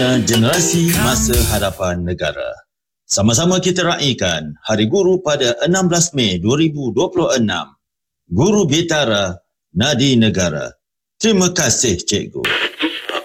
Generasi masa hadapan negara. Sama-sama kita raikan Hari Guru pada 16 Mei 2026. Guru Bitara, Nadi Negara. Terima kasih, Cikgu.